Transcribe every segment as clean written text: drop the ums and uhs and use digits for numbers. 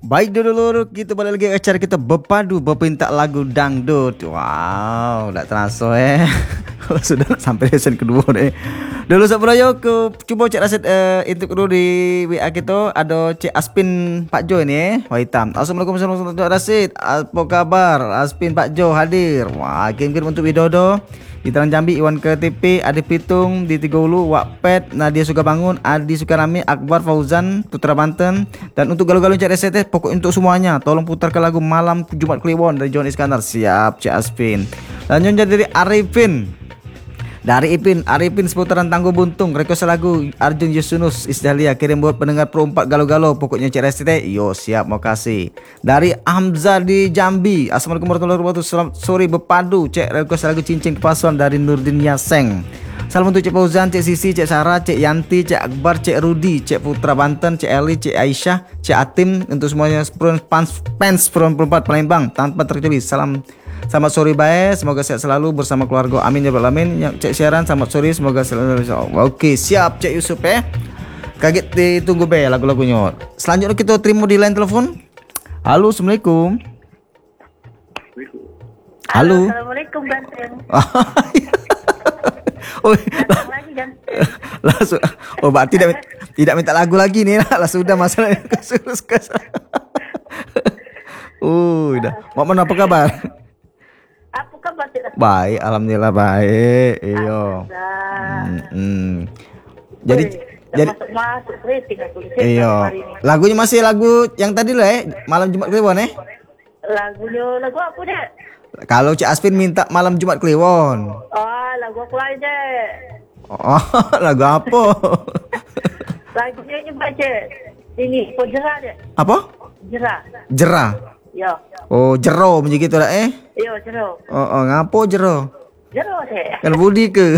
Baik dulu kita balik lagi acara kita berpadu berpintak lagu dangdut. Wow, tak terasa Sudah sampai lesson kedua deh. Dulu sebelum aku cuba cek rasit intip kedua di WA kita ada Cik Aspin Pak Jo ini Wah hitam. Assalamualaikum warahmatullahi wabarakatuh. Rasid. Apa kabar? Aspin Pak Jo hadir. Wah, kirim-kirim untuk Widodo. Di Terang Jambi, Iwan KTP, Adi Pitung, di Tiga Ulu, Wakpet, Nadia Sukabangun, Adi Sukarami, Akbar Fauzan, Putra Banten. Dan untuk galau-galau Cik RST, pokok untuk semuanya. Tolong putarkan lagu Malam Jumat Kliwon dari John Iskandar. Siap, Cik Aspin. Lanjutnya dari Arifin. Dari Arifin seputaran Tangguh Buntung. Request lagu Arjun Yusunus Isdahlia. Kirim buat pendengar Pro 4 galau-galau. Pokoknya Cik RST. Yo siap, makasih. Dari Hamzah di Jambi. Assalamualaikum warahmatullahi wabarakatuh. Selamat sore berpadu. Cik request lagu Cincin Kepasuan dari Nurdin Yaseng. Salam untuk Cik Fauzan, Cik Sisi, Cik Sarah, Cik Yanti, Cik Akbar, Cik Rudi, Cik Putra Banten, Cik Eli, Cik Aisyah, Cik Atim. Untuk semuanya fans Pro 4 Palembang. Tanpa terkecuali. Salam. Selamat sore baik, semoga sehat selalu bersama keluarga. Amin ya rabbal alamin. Cik Syaran, selamat sore, semoga selalu. Okey, siap Cik Yusuf Kaget ditunggu lagu-lagunya. Selanjutnya kita terima di line telefon. Halo, Assalamualaikum. Halo. Assalamualaikum Ganteng. Oh, langsung. Oh, berarti tidak minta lagu lagi nih lah. Sudah masalahnya kasus. Dah. Mak mana apa kabar? Apa kabar Cik? Baik, alhamdulillah baik. Iyo. Jadi masuk rating aku. Iyo. Lagunya masih lagu yang tadi lah Malam Jumat Kliwon Lagunya lagu apa dek? Kalau Cik Aspin minta Malam Jumat Kliwon. Oh, lagu aku lain dek. Oh, lagu apa? Lagunya nyebat Cik. Ini kau jerah dek. Apa? Jerah. Ya. Oh, jero macam gitu lah Ya, jero. Oh, ngapo jero? Jero dek. Kan budi ke?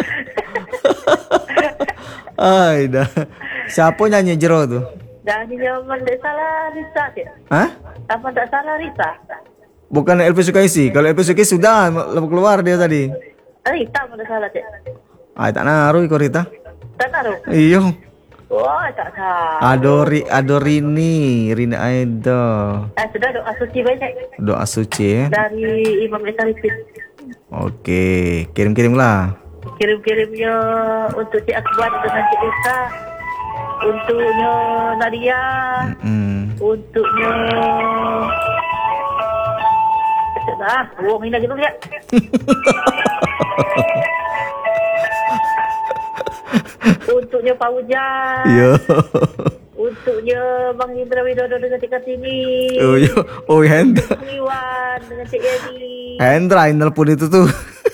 Ai dah. Siapa nyanyi jero tu? Dan ini jawapan tak salah Rita Cik. Hah? Apa tak salah Rita? Bukan LP Sukaisi. Kalau LP Sukaisi sudah keluar dia tadi. Rita pun tak salah Cik. Ai tak naruh kau Rita. Tak taruh? Iyo. Oh, tak tahu. Adorini Aida. Sudah doa suci banyak. Doa suci Dari Imam Esarifin. Okey, kirim-kirimlah. Kirim-kirimnya untuk Cik Akbar dengan Cik Esa. Untuknya Nadia. Untuknya ini lagi dulu ya. Untuknya Pak Ujang. Ya. Untuknya Bang Indra Widodo dengan Cik Kartini. Oh, Hendra. Iwan dengan Cik Yedi. Hendra nelpon itu tuh.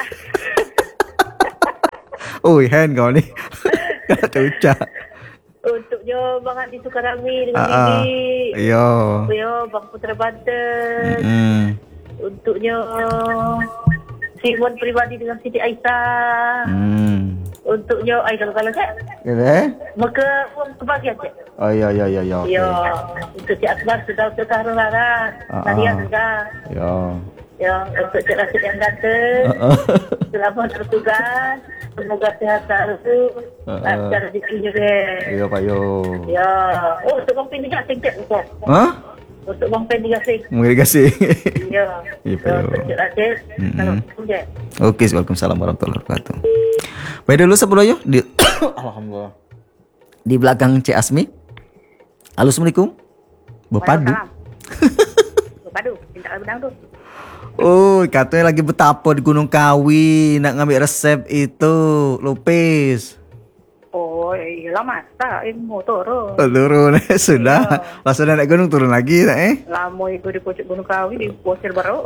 Oh, Hen kau ni. Tak ucap. Untuknya Bang Adi Sukarami dengan Bibi. Yo, Bang Putra Banten. Untuknya Simon pribadi dengan Siti Aisyah. Untuknya kalau Cik. Maka uang kebahagiaan Cik. Oh ya. Ya. Untuk Cik Akbar sudah Harun-Harun. Nadia sudah. Ya, untuk Cik Rasid yang datang. Selamat bertugas. Semoga sehat selalu. Dan rezekinya deh. Ya, Pak Yo. Ya. Oh, untuk Bang Pen juga singkat Cik. Hah? Untuk Bang Pen juga singkat. Terima kasih. Ya. Ya, Pak Yo. Untuk Cik Rasid. Assalamualaikum Cik. Okey, Waalaikumsalam warahmatullahi wabarakatuh. Baik dulu sebelum yo di Alhamdulillah. Di belakang Cik Asmi. Halo, Assalamualaikum. Berpadu. Berpadu, minta lagu dangdut. Oh, katanya lagi betapa di Gunung Kawi nak ngambil resep itu lupis. Oh, iyalah masa ilmu turun. Turun sudah. Pas sudah naik gunung turun lagi tak Lama itu di pucuk Gunung Kawi di Bosir baru.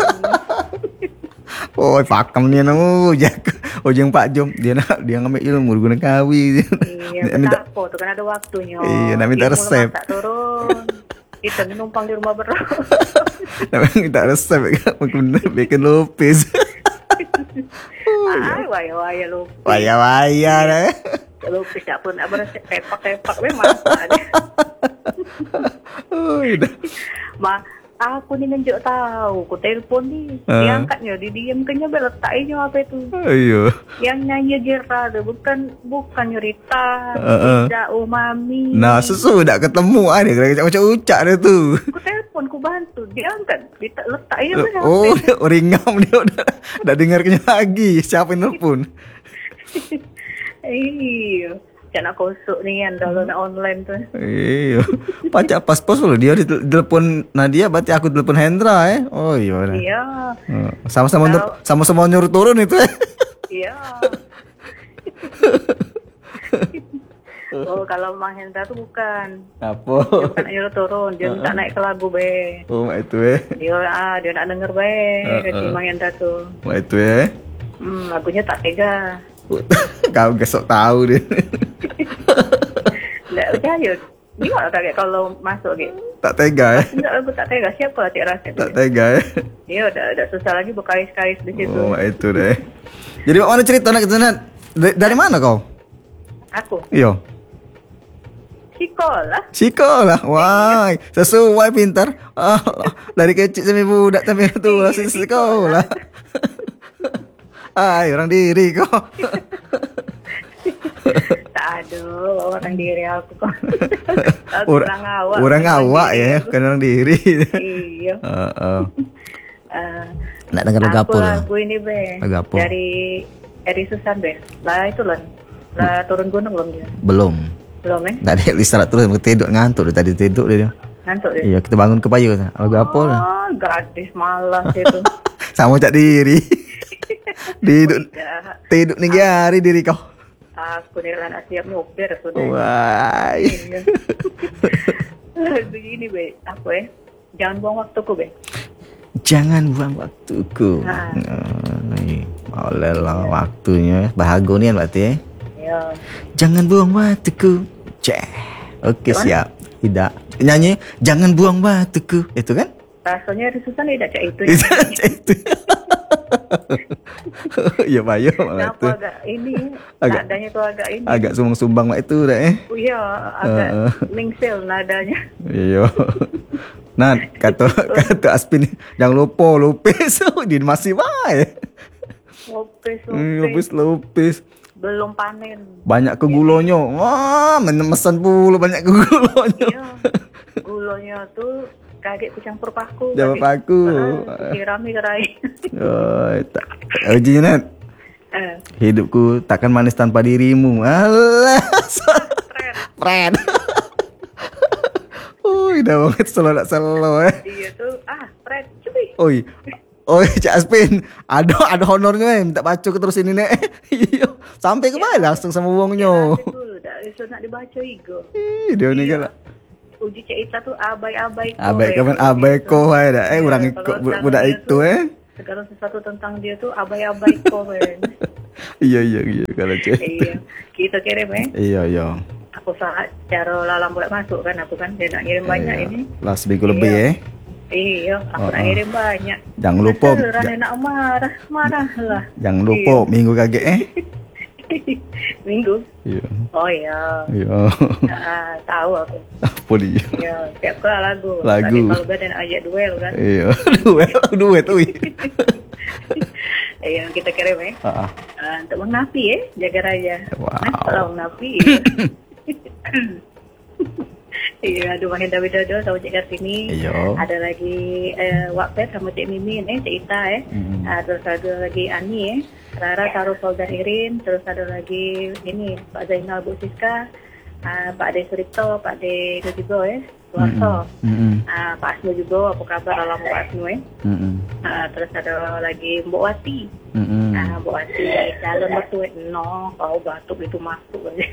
Oh, pakam ni nama Ujang Pak Jom dia ngambil ilmu di Gunung Kawi. Iya, betapa tu kan ada waktunya. Iya, nak minta resep. Tak turun. Kita numpang di rumah baru. Nak minta resep bikin lupis. Waya lupis. Waya dah. Lupis tak pun nak beresep tepak memang. Oh, dah. Aku nih nunjuk tahu, ku telepon nih, diangkatnya, didiamkannya, letaknya apa itu? Iya. Yang nyanyi Gerard, bukan Rita, tidak Mami. Nah, sesudah ketemu ada macam ucap dia tu. Ku telepon, ku bantu, diangkat, letaknya apa? Oh, ringam dia udah dengarnya lagi. Siapa yang nelpon? Iya. Nak kosok nih yang kalau nak online tuh. Iya. Pajak pas-pas loh dia telepon Nadia, berarti aku telepon Hendra Oh iya. Iya. Sama-sama nyuruh turun itu Iya. Oh, kalau Mang Hendra tuh bukan. Apa? Dia bukan nyuruh turun, dia minta naik ke lagu be. Oh, itu Dia nak denger be, kata Mang Hendra tuh. Itu Lagunya tak tega. Kau gesok tahu dia. Nggak percaya. Gimana tak kalau masuk gitu? Tak tega Enggak, lagu tak tega. Siapa Cik Rasid? Tak tega Iya, udah susah lagi berkais-kais di situ. Oh, itu deh. Jadi mana cerita nak kita dari mana kau? Aku. Iya. Sekolah. Wah, sesuai pintar. Dari kecil sampai budak sampai tua sekolah. Orang diri kok. Tak ada orang diri aku kok. Orang awak ya, bukan orang diri. Iya. Nak dengar lagu apa lah? Lagu ini be. Lagu apa? Dari Eri Susan be. Lah itu lah. Lah turun gunung belum dia? Belum. Tadi istirahat terus tidur ngantuk tadi tidur dia. Ngantuk dia. Iya, kita bangun ke payu. Lagu apa lah? Gadis malas itu. Sama cak diri. Tidur nih hari diri kau. Aku nih lah siap nyopir sudah. Wah. Begini be, aku jangan buang waktuku be. Jangan buang waktuku. Oleh lah waktunya bahagia berarti Ya. Jangan buang waktuku. Oke, siap. Tidak nyanyi jangan buang waktuku. Itu kan? Rasanya Risusan tidak cak itu. Itu. Iya, Bayu malah itu. Agak ini, nadanya tuh agak ini. Agak sumbang-sumbang mak itu dah Iya, agak ningsil nadanya. Iya. Nah, kata Aspin jangan lupis. Dia masih baik. Lupis. Belum panen. Banyak ke gulonya. Wah, memesan pula banyak ke gulonya. Iya. Gulonya tuh kaget kucampur paku. Campur paku. Sirami kerai. Ujinya hidupku takkan manis tanpa dirimu. Alah. Fred. Udah banget selo. Iya tuh. Fred, cuy. Cak Aspin, ada honornya minta baca ke terus ini Iya, sampai ke mana langsung sama uangnya. Itu nak dibaca igo. Dia ni kan. Uji cerita tuh abai-abai. Abai ko ada. Orang ikut budak itu Segala sesuatu tentang dia tuh abai-abai ko. Iya kalau cek. Iya, kita kirim Iya. Aku saat cara lalang boleh masuk kan, aku kan dia nak ngirim banyak ini. Lah seminggu lebih Iya, aku nak ngirim banyak. Jangan lupa. Nak marah lah. Jangan lupa minggu kaget Minggu. Iya. Oh iya. Tahu aku. Apa dia? Iya, tiap kali lagu. Lagu. Tadi kalau ada ajak duel kan. Iya, duet tuh. Iya, kita kirim untuk Bang Nafi jaga raya. Wow. Kalau Bang Nafi. Iya, ada Bang Hendra Widodo sama Cik Kartini. Iya. Ada lagi Wakpet sama Cik Mimin, Cik Ita terus ada lagi Ani Rara Taruh Polda Irin, terus ada lagi ini Pak Zainal Bu Siska, Pak Ade Suripto, Pak Ade juga Suarso, Pak Asnu juga, apa kabar alam Pak Asnu terus ada lagi Mbok Wati, Mbok Wati calon mertua, kau batuk itu masuk aja.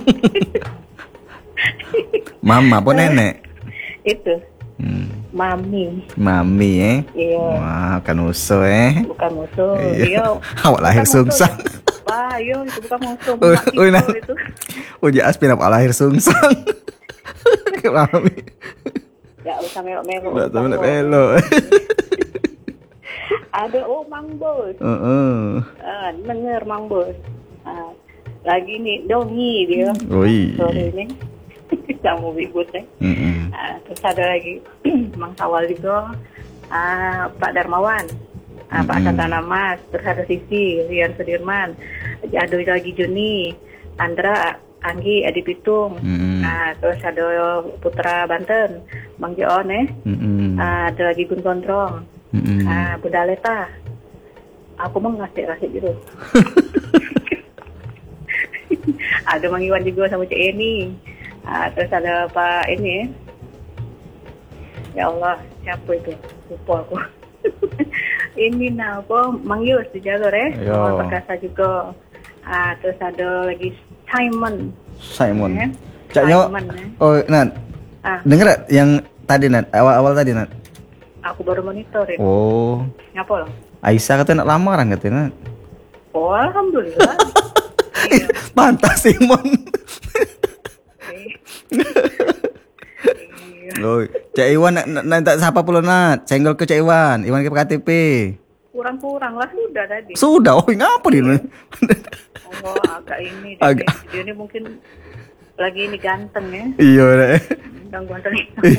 Mama apa nenek? Itu Mami Iya. Wah, kan musuh Bukan musuh. Iya. Awak lahir sungsang. Wah, iya itu bukan musuh. Itu. Uji Aspin awak lahir sungsang. Mami. Gak usah melok-melok. Gak usah melok-melok. Ada Mang Bos. Denger Mang Bos. Lagi nih Dongi dia. Oi. Sore ini. Kamu ribut Terus ada lagi Mang Sawal juga, Pak Darmawan, Pak Santana Mas, terus ada Sisi, Rian Sudirman, ada lagi Juni, Andra, Anggi, Edi Pitung, terus ada Putra Banten, Bang Joon ada lagi Gun Gondrong, Bunda Leta, aku mau ngasih gitu. Ada Mang Iwan juga sama Cik Eni, terus ada Pak ini, ya Allah siapa itu, lupa aku. Ini apa, Mang Yus di jalur Mang Perkasa juga, terus ada lagi Simon. Caknya, oh Nat, denger yang tadi Nat, awal tadi Nat. Aku baru monitorin. Oh. Ngapa lo? Aisyah katanya nak lamaran katanya Nat. Oh alhamdulillah. Pantas Simon. Oh, Cak Iwan nak siapa pula Nat? Senggol ke Cak Iwan ke KTP. Kurang lah sudah tadi. Sudah, oh ngapa dia? Oh agak ini, dia ini mungkin lagi ini ganteng ya. Iya deh. Ganteng.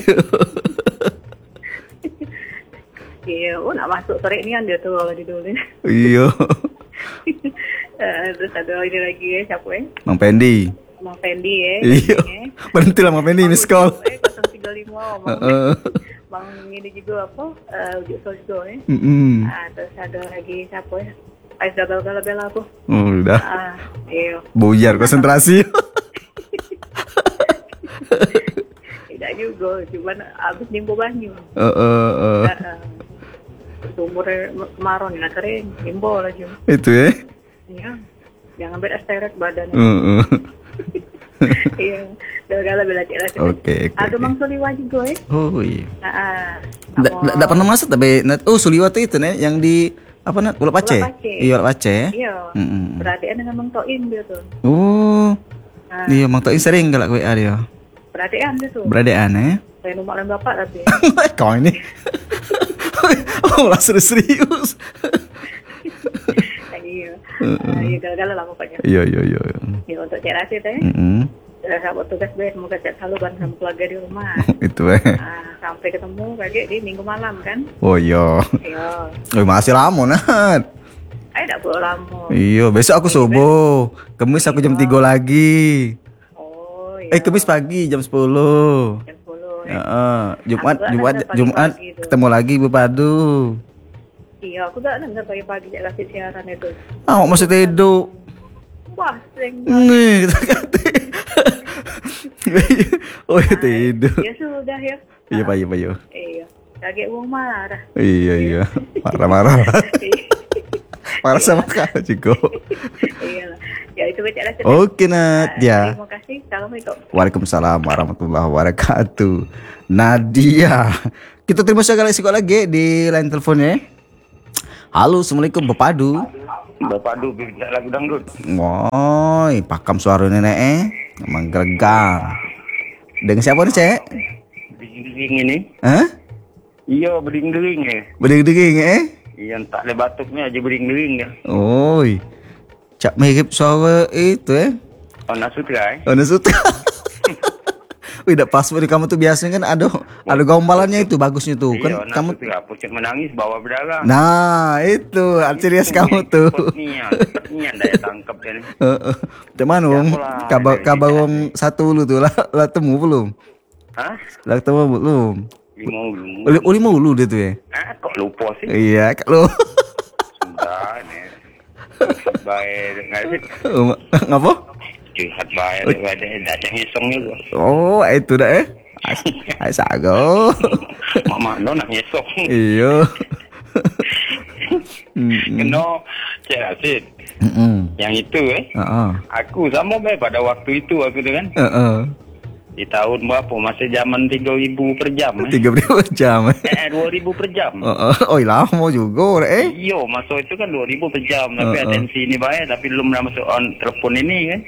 Iya, nak masuk sore ini dia tuh kalau didulin. Iya. Terus ada ini lagi ya, siapa ya? Mang Pendi ya. Iya. Berhenti lah Mang Pendi miss call. 035. Bang ini juga apa? Ujuk Sojo ya. Terus ada lagi siapa ya? Ais gagal bela aku. Oh, udah. Iya. Buyar konsentrasi. Tidak juga, cuman abis nimbo banyu. Sumur kemarau nih kering, nimbo lagi. Itu ya? Iya. Jangan beda steret badannya. Iya. Gagal bela cek. Oke. Ada Mang Suliwa juga ya. Oh iya. Nggak pernah masuk tapi Suliwa itu nih yang di apa Nat? Ulap Aceh. Iya, Ulap Aceh. Iya. Beradian dengan Mang Toim dia tuh. Oh. Iya, Mang Toim sering galak WA dia. Beradian dia tuh. Beradian ya. Saya nomor bapak tapi. Kau ini. Oh, lah serius. Iya. Iya, gagal lah pokoknya. Iya. Ya untuk Cik Rasid ya. Sahabat tugas be, semoga Cik selalu bareng sama keluarga di rumah. Itu sampai ketemu kayak di minggu malam kan. Oh iya. Oh, masih lama Nat. Tak boleh lama. Iya, besok aku subuh. Kemis aku jam 3 lagi. Oh iya. Kemis pagi jam 10. Jam 10 ya. Jumat ketemu lagi Bu Padu. Iya, aku tak dengar pagi-pagi Cik Rasid siaran itu. Masih tidur. Wah, sering. Nih, kita kata. Oh, tidur. Ya sudah ya. Iya, Pak. Iya. Kaget uang marah. Iya. Marah-marah. Marah sama kau juga. Iya. Ya itu Cik Rasid. Oke, Nat. Ya. Terima kasih. Assalamualaikum. Waalaikumsalam warahmatullahi wabarakatuh. Nadia. Kita terima sekali lagi di line teleponnya. Halo, assalamualaikum Bapak Padu. Bapak Padu bicara lagu dangdut. Woi, pakam suara nenek emang gregang. Dengan siapa nih, Cek? Berding-ding ini. Hah? Iya, berding-ding ya. Berding-ding Iya, tak ada batuknya aja berding-ding ya. Oi. Cak mirip suara itu Ona Sutra Ona Sutra. Wih, pas di kamu tuh biasanya kan ada gombalannya itu bagusnya tuh. Iya, Kan kamu pucuk menangis bawa berdarah. Nah, itu cirias kamu tuh. Sepertinya daya tangkap ini. Cuman kabar wong satu lu tuh lah temu belum? Hah? Lah temu belum? 5 Lima dia tuh ya. Kok lupa sih? Iya, kalau sudah nih. Baik, ngasih. Ngapa? Curhat baik, ada ngisong juga. Oh, itu dah Ay sago. Mama no nak ngisong. Iya. Kena Cik Rasid. Yang itu aku sama pada waktu itu aku dengan. Di tahun berapa? Masih zaman 3.000 per jam. 3.000 per jam. 2.000 per jam. Oh, lama juga Iya, masuk itu kan 2.000 per jam. Tapi atensi ini baik, tapi belum pernah masuk on telepon ini kan.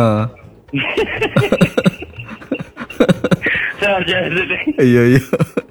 Iya.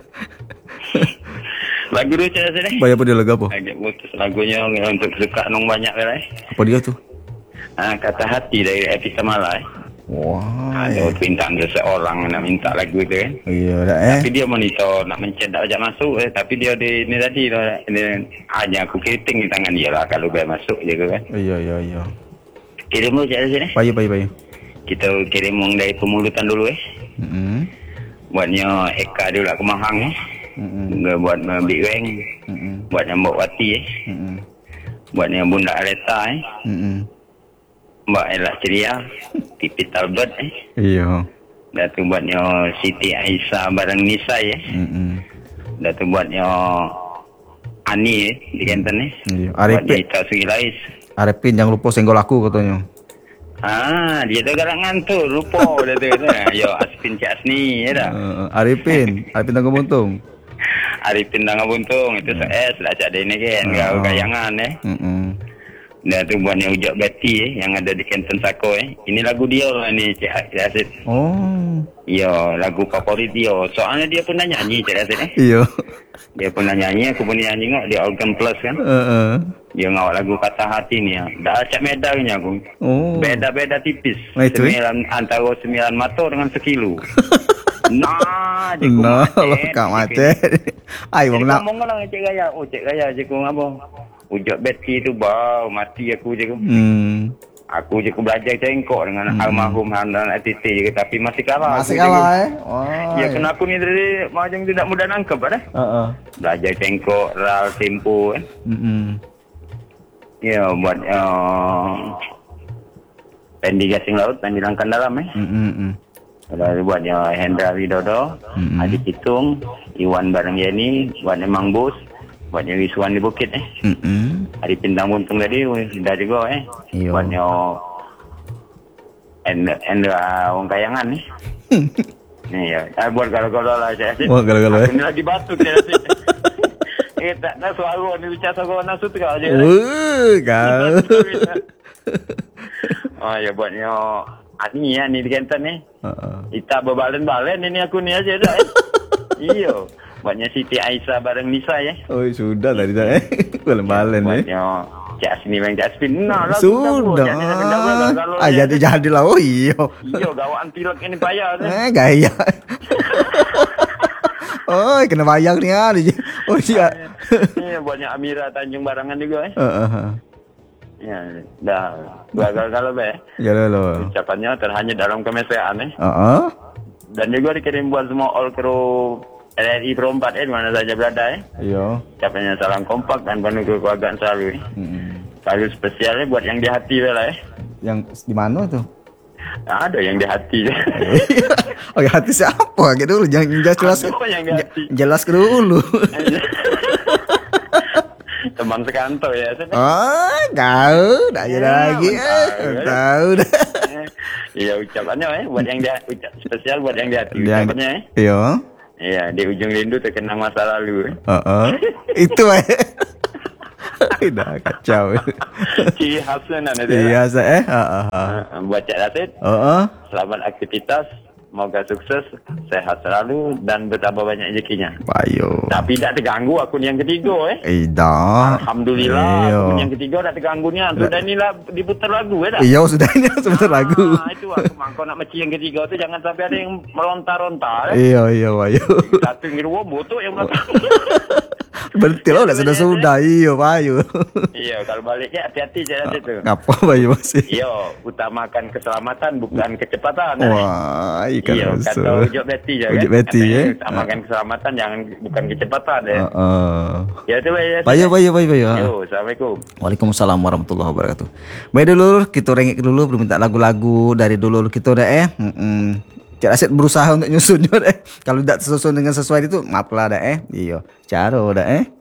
Lagu dia Cik Rasid. Banyak apa dia lagu apa? Agak putus lagunya untuk suka nong banyak lah. Apa dia tuh? Kata hati dari Epita Malai. Wah. Ada permintaan seseorang nak minta lagu tu kan. Iya dah Tapi dia monitor nak mencedak ajak masuk tapi dia ada ni tadi hanya aku kiriting di tangan dia lah kalau biar masuk je kan. Iya. Kirim dulu cak sini. Bayu. Kita kirim uang dari pemulutan dulu Buatnya Eka dia lah ke Mahang buat Big Wang. Buatnya Mbak Wati Buatnya Bunda Areta Mbak Elak Ceria Pipi Talbot Iya. Dah tu buatnya Siti Aisyah bareng Nisai Dah tu buatnya Ani di Kenton Iya. Buatnya Ita Sugilais. Arifin jangan lupa senggol aku katanya. Dia tu galak ngantuk lupa dia tu. Yo Aspin Cik Asni ya dah. Arifin tanggung buntung. Arifin Tangga Buntung itu saya lah cak dia ni kan kau kayangan Dah tu buatnya Ujak Betty yang ada di Kenton Sako Ini lagu dia lah ni Cik Asid. Iya, lagu favorit dia. Soalnya dia pernah nyanyi Cik Asid Iya. Dia pernah nyanyi, aku pun nyanyi ngok di Organ Plus kan. Dia ngawak lagu Kata Hati ni dah acak medalnya aku. Beda-beda tipis. Antara 9 mata dengan 1 kilo. Nah, kak macet. Ai wong nak. Ngomong orang Cik Gaya. Cik Gaya je ku apa? Ujak Betty tu bau mati aku je ku. Aku je ku belajar cengkok dengan almarhum Handan ATT je tapi masih kalah. Ya kena aku ni dari macam tidak mudah nangkep dah. Belajar cengkok, ral, tempo Ya buat Pendi Gasing Laut, Pendi Langkan Dalam Ada buatnya Hendra Widodo, Adi Kitung, Iwan bareng Yeni, buatnya Mang Bus, buatnya Wiswan di Bukit Adi Pintang Buntung tadi dah juga buatnya Endra Wong Kayangan ni ya. Buat galau-galau lah saya. Buat galau-galau Aku ni lagi batuk saya rasa. Tak nak suara ni bicara suara nasut kau je. Kau. Ya buatnya Ani ni di Kenton ni. Kita berbalen-balen ini aku ni aja dah. Iyo. Buatnya Siti Aisyah bareng Nisa sudah tadi dah balen-balen buatnya Cik Asni bang Cik Asni. Sudah. Jadi-jadi lah. Iyo gawaan pilek ini payah gaya. Kena bayar ni dia. Buatnya Amira Tanjung Barangan juga Ya, dah gagal-gagal Gagal. Ucapannya terhanyut dalam kemesraan Dan juga dikirim buat semua all crew RRI Perempat mana saja berada Iya. Ucapannya salam kompak dan penuh kekeluargaan selalu Selalu spesialnya buat yang di hati lah Yang di mana tu? Ada yang di hati hati siapa? Dulu jangan jelas. Yang di hati Jelas dulu. Teman sekantor ya. Kau dah ada lagi. Tahu dah. Iya ucapannya buat yang di spesial buat yang di hati ucapannya Iya di ujung rindu terkenang masa lalu Itu dah kacau. Ciri khasnya nanti. Iya Buat Cik Rasid. Selamat aktivitas. Semoga sukses, sehat selalu dan bertambah banyak rezekinya. Bayu. Tapi tak terganggu akun yang ketiga dah. Alhamdulillah akun yang ketiga tak terganggunya. Sudah inilah diputar lagu dah. Iya sudah ini sebentar lagu. Itu aku mangkau nak meci yang ketiga tu jangan sampai ada yang meronta-ronta. Iya Bayu. Satu ngiru botok yang belakang. Berarti lah sudah iya Bayu. Iya kalau balik hati-hati jalan itu. Ngapa Bayu masih? Iya utamakan keselamatan bukan kecepatan. Wah iya kata Ujak Betty je kan. Ujak Betty utamakan keselamatan jangan bukan kecepatan Ya tu Bayu. Yo assalamualaikum. Waalaikumsalam warahmatullahi wabarakatuh. Baik dulu kita rengek dulu belum minta lagu-lagu dari dulu kita dah Cik Rasid berusaha untuk nyusun Kalau tidak sesuai dengan sesuai itu maaf lah dah Iya cara dah